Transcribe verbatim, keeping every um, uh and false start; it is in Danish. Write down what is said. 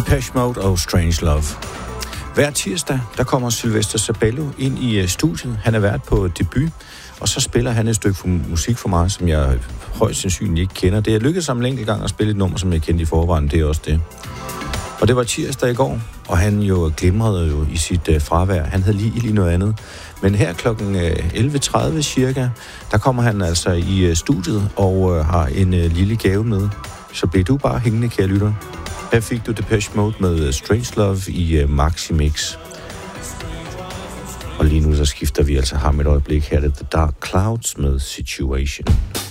Depeche Mode og Strange Love. Hver tirsdag, der kommer Sylvester Sabello ind i studiet. Han er vært på debut, og så spiller han et stykke for musik for mig, som jeg højst sandsynligt ikke kender. Det er lykkedes ham en enkelt gang at spille et nummer, som jeg kendte i forvejen. Det er også det. Og det var tirsdag i går, og han jo glimrede jo i sit uh, fravær. Han havde lige, lige noget andet. Men her klokken elleve tredive cirka, der kommer han altså i uh, studiet og uh, har en uh, lille gave med. Så bliver du bare hængende, kære lytter. Her fik du Depeche Mode med uh, Strange Love i uh, Maxi Mix. Og lige nu så skifter vi altså ham et øjeblik. Her er det The Dark Clouds med Situation.